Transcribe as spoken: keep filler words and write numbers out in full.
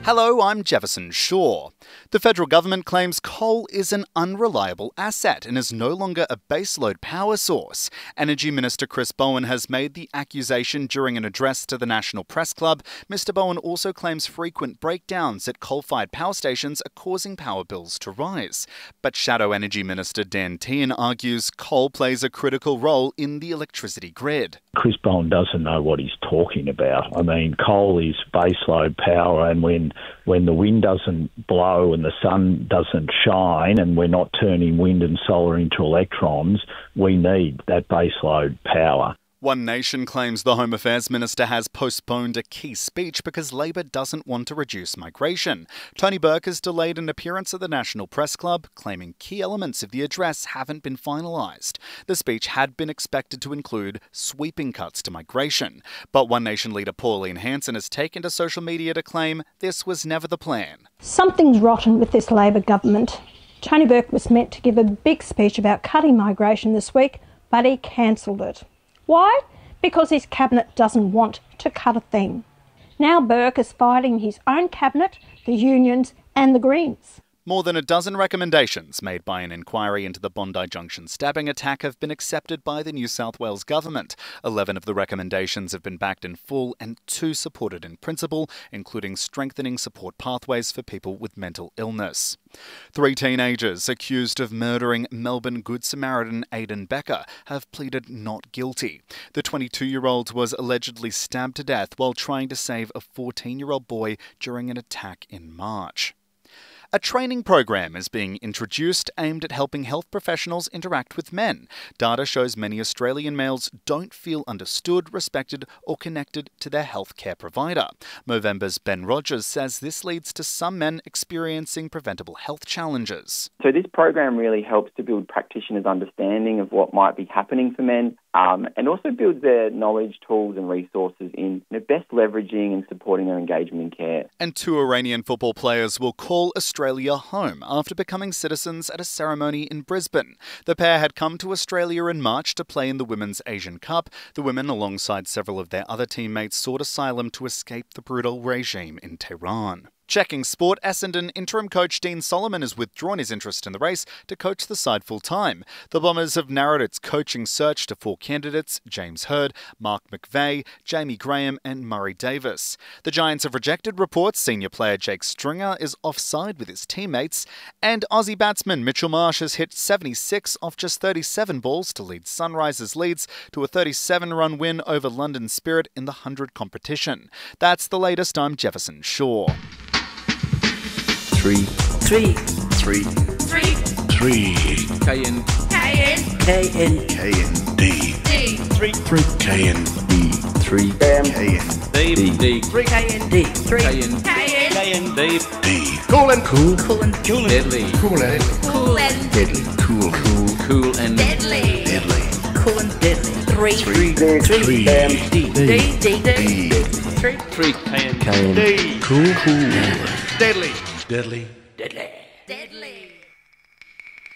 Hello, I'm Jefferson Shaw. The federal government claims coal is an unreliable asset and is no longer a baseload power source. Energy Minister Chris Bowen has made the accusation during an address to the National Press Club. Mister Bowen also claims frequent breakdowns at coal-fired power stations are causing power bills to rise. But Shadow Energy Minister Dan Tehan argues coal plays a critical role in the electricity grid. Chris Bowen doesn't know what he's talking about. I mean, coal is baseload power, and when when the wind doesn't blow and the sun doesn't shine and we're not turning wind and solar into electrons, we need that baseload power. One Nation claims the Home Affairs Minister has postponed a key speech because Labor doesn't want to reduce migration. Tony Burke has delayed an appearance at the National Press Club, claiming key elements of the address haven't been finalised. The speech had been expected to include sweeping cuts to migration, but One Nation leader Pauline Hanson has taken to social media to claim this was never the plan. Something's rotten with this Labor government. Tony Burke was meant to give a big speech about cutting migration this week, but he cancelled it. Why? Because his cabinet doesn't want to cut a thing. Now Burke is fighting his own cabinet, the unions and the Greens. More than a dozen recommendations made by an inquiry into the Bondi Junction stabbing attack have been accepted by the New South Wales government. Eleven of the recommendations have been backed in full and two supported in principle, including strengthening support pathways for people with mental illness. Three teenagers accused of murdering Melbourne Good Samaritan Aidan Becker have pleaded not guilty. The twenty-two-year-old was allegedly stabbed to death while trying to save a fourteen-year-old boy during an attack in March. A training program is being introduced aimed at helping health professionals interact with men. Data shows many Australian males don't feel understood, respected or connected to their healthcare provider. Movember's Ben Rogers says this leads to some men experiencing preventable health challenges. So this program really helps to build practitioners' understanding of what might be happening for men, um, and also builds their knowledge, tools and resources in you know, best leveraging and supporting their engagement in care. And two Iranian football players will call Australia home after becoming citizens at a ceremony in Brisbane. The pair had come to Australia in March to play in the Women's Asian Cup. The women, alongside several of their other teammates, sought asylum to escape the brutal regime in Tehran. Checking sport, Essendon interim coach Dean Solomon has withdrawn his interest in the race to coach the side full-time. The Bombers have narrowed its coaching search to four candidates: James Hird, Mark McVeigh, Jamie Graham and Murray Davis. The Giants have rejected reports senior player Jake Stringer is offside with his teammates, and Aussie batsman Mitchell Marsh has hit seventy-six off just thirty-seven balls to lead Sunrisers Leeds to a thirty-seven run win over London Spirit in the one hundred competition. That's the latest. I'm Jefferson Shaw. Three. Three. Three. Three. Three. K N. K N. K N. K N. D. D. Three. Three. K N. D. Three. M. K N. D. D. D. Three. K N. D. Three. K N. K N. K N. D. D. Cool and Cool. Cool and Cool and deadly. Cool and Cool and deadly. Cool. Cool. Cool and Deadly. Deadly. Cool and deadly. Three. Three. Three. Three. D. D. D. D. D. Three. Three. K N. K N. D. Cool. Cool. Deadly. Deadly. Deadly. Deadly.